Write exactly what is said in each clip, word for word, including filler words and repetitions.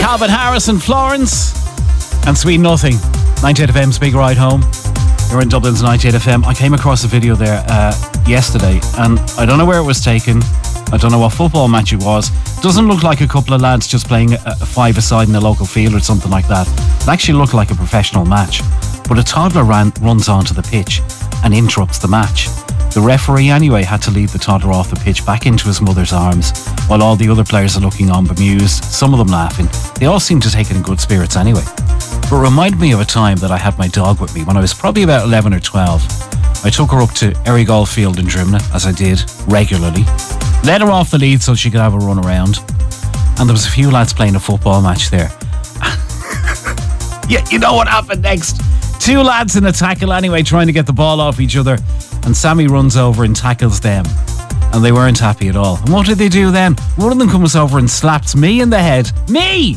Calvin Harris and Florence and Sweet Nothing. ninety-eight F M's Big Ride Home. You're in Dublin's ninety-eight F M. I came across a video there uh, yesterday, and I don't know where it was taken. I don't know what football match it was. Doesn't look like a couple of lads just playing a, a five-a-side in a local field or something like that. It actually looked like a professional match. But a toddler ran, runs onto the pitch and interrupts the match. The referee anyway had to lead the toddler off the pitch back into his mother's arms, while all the other players are looking on bemused, some of them laughing. They all seem to take it in good spirits anyway. But it reminded me of a time that I had my dog with me when I was probably about eleven or twelve. I took her up to Errigal Field in Drimna, as I did regularly. Let her off the lead so she could have a run around. And there was a few lads playing a football match there. Yeah, you know what happened next? Two lads in a tackle anyway, trying to get the ball off each other. And Sammy runs over and tackles them. And they weren't happy at all. And what did they do then? One of them comes over and slaps me in the head. Me!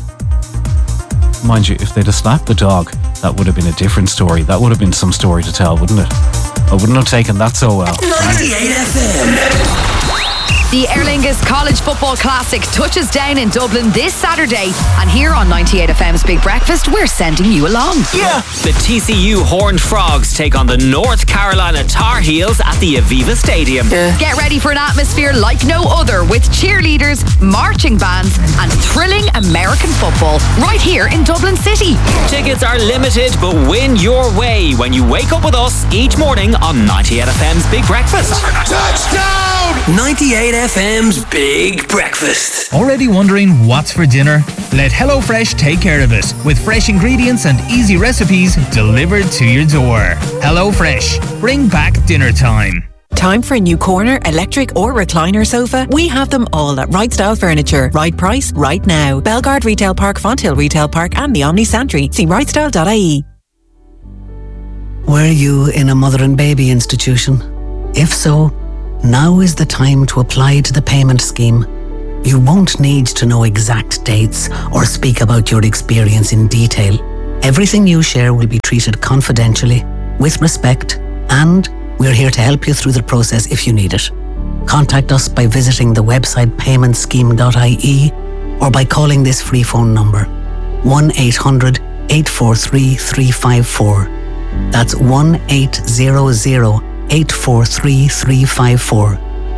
Mind you, if they'd have slapped the dog, that would have been a different story. That would have been some story to tell, wouldn't it? I wouldn't have taken that so well. ninety-eight F M. The Aer Lingus College Football Classic touches down in Dublin this Saturday. And here on ninety-eight F M's Big Breakfast, we're sending you along. Yeah! The T C U Horned Frogs take on the North Carolina Tar Heels at the Aviva Stadium. Yeah. Get ready for an atmosphere like no other with cheerleaders, marching bands and thrilling American football right here in Dublin City. Tickets are limited, but win your way when you wake up with us each morning on ninety-eight F M's Big Breakfast. Touchdown! ninety-eight F M's Big Breakfast. Already wondering what's for dinner? Let HelloFresh take care of it with fresh ingredients and easy recipes delivered to your door. HelloFresh, bring back dinner time. Time for a new corner, electric or recliner sofa? We have them all at Right Style Furniture. Right price, right now. Belgard Retail Park, Fonthill Retail Park and the Omni Santry. See right style dot I E. Were you in a mother and baby institution? If so, now is the time to apply to the payment scheme. You won't need to know exact dates or speak about your experience in detail. Everything you share will be treated confidentially, with respect, and we're here to help you through the process if you need it. Contact us by visiting the website payment scheme dot I E or by calling this free phone number one eight hundred, eight four three, three five four. That's one eight hundred, eight four three, three five four.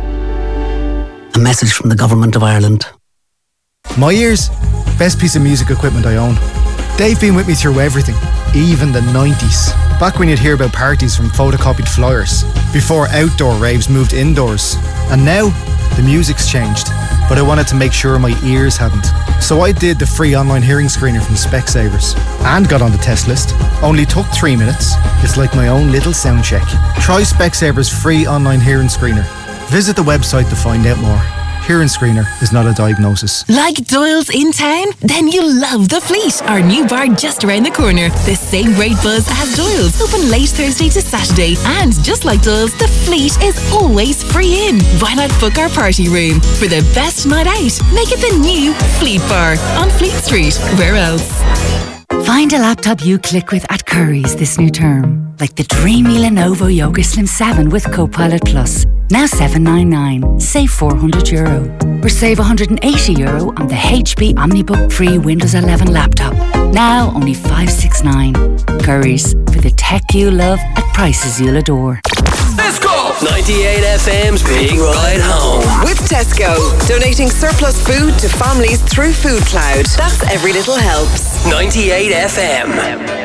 A message from the Government of Ireland. My ears, best piece of music equipment I own. They've been with me through everything, even the nineties. Back when you'd hear about parties from photocopied flyers, before outdoor raves moved indoors. And now, the music's changed, but I wanted to make sure my ears hadn't. So I did the free online hearing screener from Specsavers and got on the test list. Only took three minutes. It's like my own little sound check. Try Specsavers free online hearing screener. Visit the website to find out more. Hearing screener is not a diagnosis. Like Doyle's in town? Then you'll love The Fleet, our new bar just around the corner. The same great buzz as Doyle's, open late Thursday to Saturday. And just like Doyle's, The Fleet is always free in. Why not book our party room? For the best night out, make it the new Fleet Bar on Fleet Street. Where else? Find a laptop you click with at Curry's this new term. Like the dreamy Lenovo Yoga Slim seven with Copilot Plus. Now seven ninety-nine. Save four hundred euro. Or save one hundred eighty euro on the H P OmniBook Free Windows eleven laptop. Now only five sixty-nine. Curry's, for the tech you love at prices you'll adore. Let's go! ninety-eight F M's Big Ride Home. With Tesco, donating surplus food to families through Food Cloud. That's every little helps. ninety-eight F M.